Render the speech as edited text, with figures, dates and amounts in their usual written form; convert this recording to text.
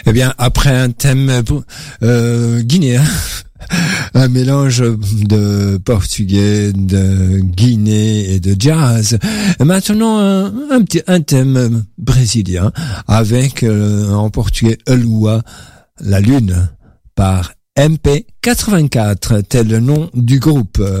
Eh bien, après un thème guinéen, un mélange de portugais, de Guinée et de jazz. Maintenant, un thème brésilien avec en portugais Lua, la lune, par MP84, tel le nom du groupe.